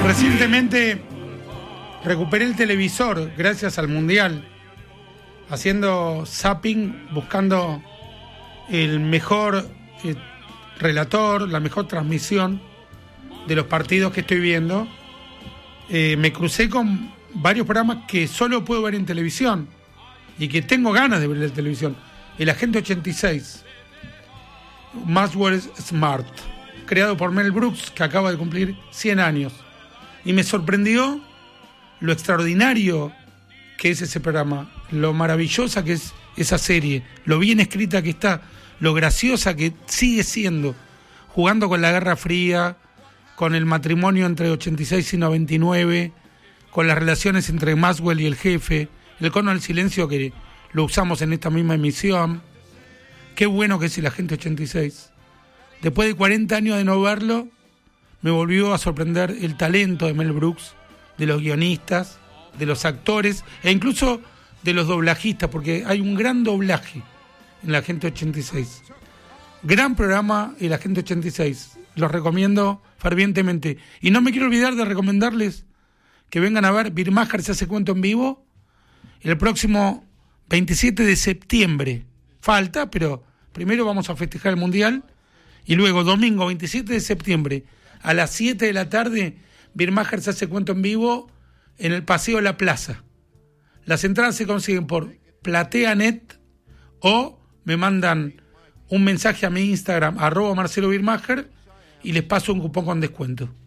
Recientemente recuperé el televisor gracias al Mundial, haciendo zapping, buscando el mejor relator, la mejor transmisión de los partidos que estoy viendo. Me crucé con varios programas que solo puedo ver en televisión y que tengo ganas de ver en televisión. El Agente 86, Maxwell Smart, creado por Mel Brooks, que acaba de cumplir 100 años. Y me sorprendió lo extraordinario que es ese programa, lo maravillosa que es esa serie, lo bien escrita que está, lo graciosa que sigue siendo, jugando con la Guerra Fría, con el matrimonio entre 86 y 99, con las relaciones entre Maxwell y el jefe, el cono del silencio que lo usamos en esta misma emisión. Qué bueno que es el Agente 86. Después de 40 años de no verlo, me volvió a sorprender el talento de Mel Brooks, de los guionistas, de los actores e incluso de los doblajistas, porque hay un gran doblaje en el Agente 86. Gran programa el Agente 86. Los recomiendo fervientemente. Y no me quiero olvidar de recomendarles que vengan a ver Birmacher se hace cuento en vivo el próximo 27 de septiembre. Falta, pero primero vamos a festejar el Mundial y luego domingo 27 de septiembre a las 7 de la tarde Birmacher se hace cuento en vivo en el Paseo de la Plaza. Las entradas se consiguen por PlateaNet o me mandan un mensaje a mi Instagram @Marcelo Birmacher y les paso un cupón con descuento.